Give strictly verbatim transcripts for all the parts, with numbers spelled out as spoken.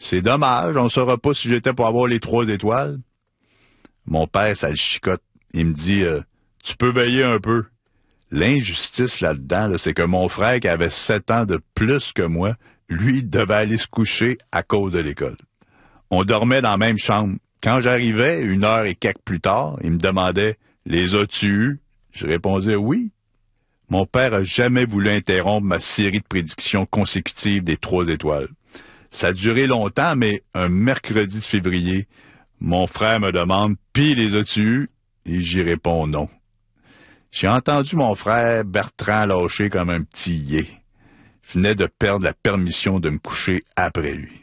C'est dommage, on ne saura pas si j'étais pour avoir les trois étoiles. Mon père, ça le chicote. Il me dit, euh, tu peux veiller un peu. L'injustice là-dedans, là, c'est que mon frère, qui avait sept ans de plus que moi, lui, devait aller se coucher à cause de l'école. On dormait dans la même chambre. Quand j'arrivais, une heure et quelques plus tard, il me demandait, les as-tu eus? Je répondais oui. Mon père a jamais voulu interrompre ma série de prédictions consécutives des trois étoiles. Ça a duré longtemps, mais un mercredi de février, mon frère me demande, pis les as-tu eus? Et j'y réponds non. J'ai entendu mon frère Bertrand lâcher comme un petit yé. Il venait de perdre la permission de me coucher après lui.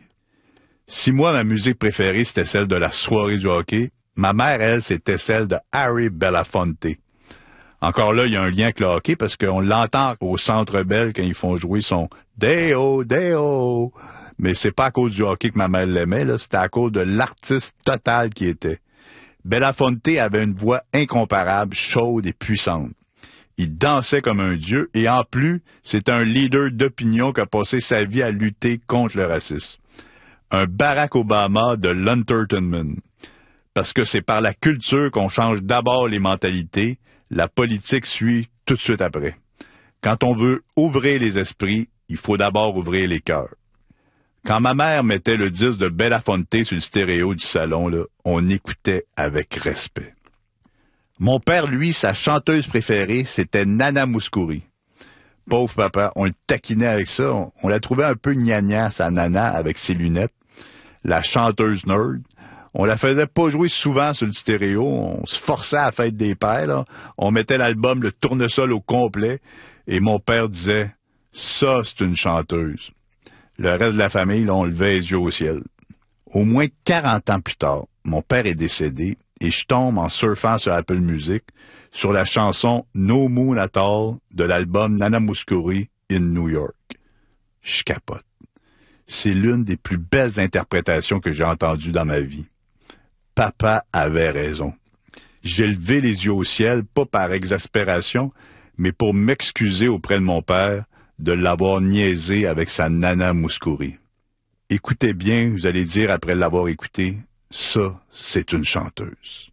Si moi, ma musique préférée, c'était celle de la soirée du hockey, ma mère, elle, c'était celle de Harry Belafonte. Encore là, il y a un lien avec le hockey parce qu'on l'entend au Centre Bell quand ils font jouer son « Deo, Deo ». Mais c'est pas à cause du hockey que ma mère l'aimait, là, c'était à cause de l'artiste total qui était. Belafonte avait une voix incomparable, chaude et puissante. Il dansait comme un dieu et en plus, c'était un leader d'opinion qui a passé sa vie à lutter contre le racisme. Un Barack Obama de l'entertainment. Parce que c'est par la culture qu'on change d'abord les mentalités, la politique suit tout de suite après. Quand on veut ouvrir les esprits, il faut d'abord ouvrir les cœurs. Quand ma mère mettait le disque de Belafonte sur le stéréo du salon, là, on écoutait avec respect. Mon père, lui, sa chanteuse préférée, c'était Nana Mouskouri. Pauvre papa, on le taquinait avec ça. On, on la trouvait un peu gnagna, sa Nana, avec ses lunettes. La chanteuse nerd. On la faisait pas jouer souvent sur le stéréo. On se forçait à la fête des pères, là. On mettait l'album, le tournesol au complet. Et mon père disait, ça, c'est une chanteuse. Le reste de la famille, là, on levait les yeux au ciel. Au moins quarante ans plus tard, mon père est décédé et je tombe en surfant sur Apple Music sur la chanson No Moon at All de l'album Nana Mouskouri in New York. Je capote. C'est l'une des plus belles interprétations que j'ai entendues dans ma vie. Papa avait raison. J'ai levé les yeux au ciel, pas par exaspération, mais pour m'excuser auprès de mon père de l'avoir niaisé avec sa Nana Mouskouri. Écoutez bien, vous allez dire après l'avoir écouté, ça, c'est une chanteuse.